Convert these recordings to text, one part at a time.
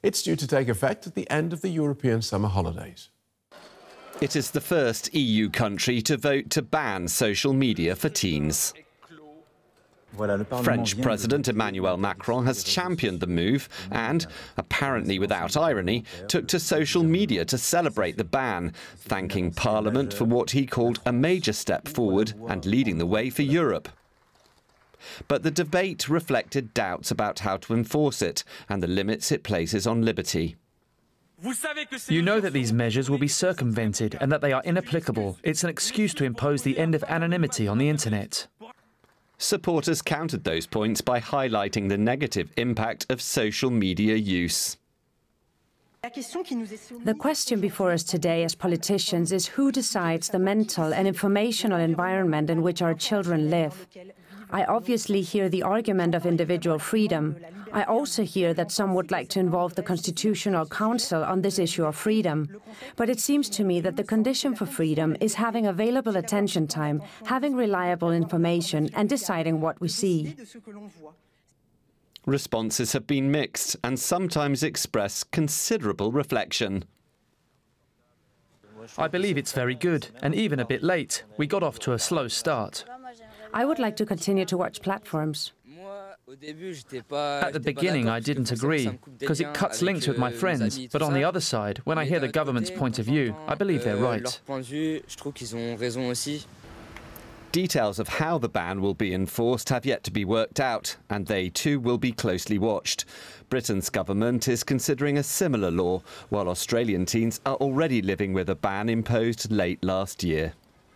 It's due to take effect at the end of the European summer holidays. It is the first EU country to vote to ban social media for teens. French President Emmanuel Macron has championed the move and, apparently without irony, took to social media to celebrate the ban, thanking Parliament for what he called a major step forward and leading the way for Europe. But the debate reflected doubts about how to enforce it and the limits it places on liberty. You know that these measures will be circumvented and that they are inapplicable. It's an excuse to impose the end of anonymity on the internet. Supporters countered those points by highlighting the negative impact of social media use. The question before us today as politicians is who decides the mental and informational environment in which our children live. I obviously hear the argument of individual freedom. I also hear that some would like to involve the Constitutional Council on this issue of freedom. But it seems to me that the condition for freedom is having available attention time, having reliable information, and deciding what we see. Responses have been mixed and sometimes express considerable reflection. I believe it's very good, and even a bit late. We got off to a slow start. I would like to continue to watch platforms. At the beginning, I didn't agree, because it cuts links with my friends. But on the other side, when I hear the government's point of view, I believe they're right. Details of how the ban will be enforced have yet to be worked out, and they too will be closely watched. Britain's government is considering a similar law, while Australian teens are already living with a ban imposed late last year.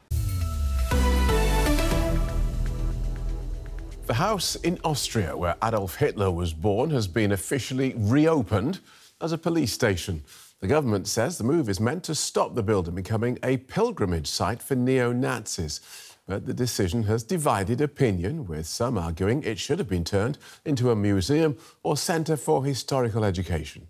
The house in Austria where Adolf Hitler was born has been officially reopened as a police station. The government says the move is meant to stop the building becoming a pilgrimage site for neo-Nazis. But the decision has divided opinion, with some arguing it should have been turned into a museum or centre for historical education.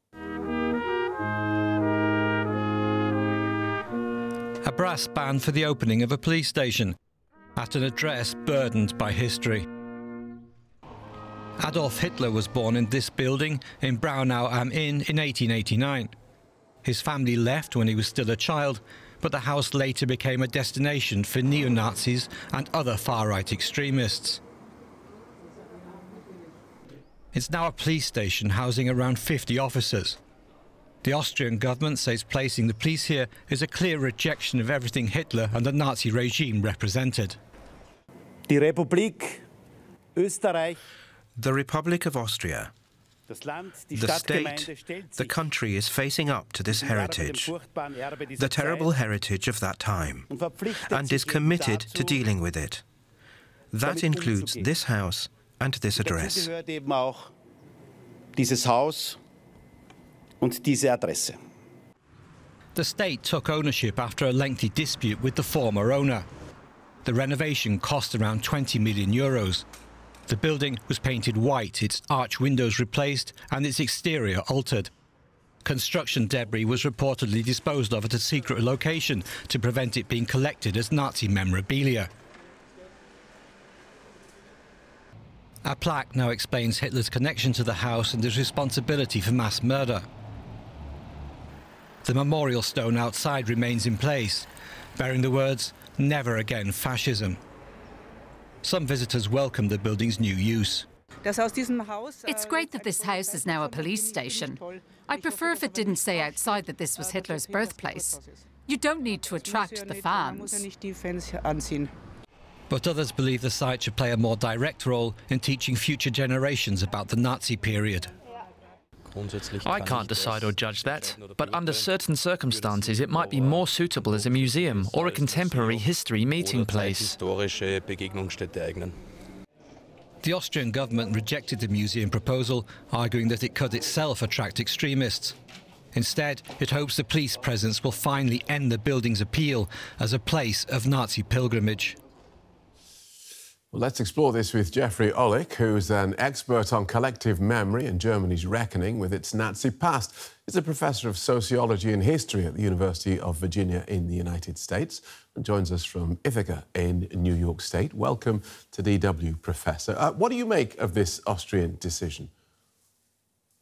A brass band for the opening of a police station at an address burdened by history. Adolf Hitler was born in this building in Braunau am Inn in 1889. His family left when he was still a child, but the house later became a destination for neo-Nazis and other far-right extremists. It's now a police station housing around 50 officers. The Austrian government says placing the police here is a clear rejection of everything Hitler and the Nazi regime represented. Die Republik Österreich. The Republic of Austria, the state, the country is facing up to this heritage, the terrible heritage of that time, and is committed to dealing with it. That includes this house and this address. Dieses Haus und diese Adresse. The state took ownership after a lengthy dispute with the former owner. The renovation cost around 20 million euros. The building was painted white, its arch windows replaced and its exterior altered. Construction debris was reportedly disposed of at a secret location to prevent it being collected as Nazi memorabilia. A plaque now explains Hitler's connection to the house and his responsibility for mass murder. The memorial stone outside remains in place, bearing the words, "Never again fascism." Some visitors welcome the building's new use. It's great that this house is now a police station. I prefer if it didn't say outside that this was Hitler's birthplace. You don't need to attract the fans. But others believe the site should play a more direct role in teaching future generations about the Nazi period. I can't decide or judge that, but under certain circumstances it might be more suitable as a museum or a contemporary history meeting place. The Austrian government rejected the museum proposal, arguing that it could itself attract extremists. Instead, it hopes the police presence will finally end the building's appeal as a place of Nazi pilgrimage. Well, let's explore this with Jeffrey Ollich, who's an expert on collective memory and Germany's reckoning with its Nazi past. He's a professor of sociology and history at the University of Virginia in the United States and joins us from Ithaca in New York State. Welcome to DW, Professor. What do you make of this Austrian decision?